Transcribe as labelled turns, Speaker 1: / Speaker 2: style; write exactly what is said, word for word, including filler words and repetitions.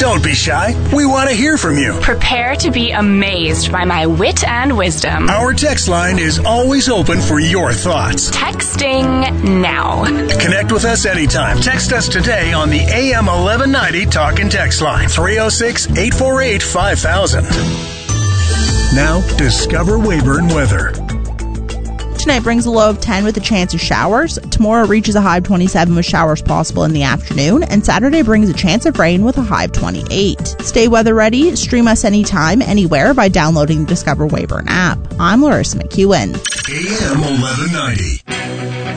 Speaker 1: Don't be shy. We want to hear from you.
Speaker 2: Prepare to be amazed by my wit and wisdom.
Speaker 1: Our text line is always open for your thoughts.
Speaker 2: Texting now.
Speaker 1: Connect with us anytime. Text us today on the A M eleven ninety Talk and Text line, three oh six, eight four eight, five thousand. Now, discover Weyburn weather.
Speaker 3: Tonight brings a low of ten with a chance of showers. Tomorrow reaches a high of twenty-seven with showers possible in the afternoon. And Saturday brings a chance of rain with a high of twenty-eight. Stay weather ready. Stream us anytime, anywhere by downloading the Discover Weyburn app. I'm Larissa McEwen.
Speaker 1: A M eleven ninety.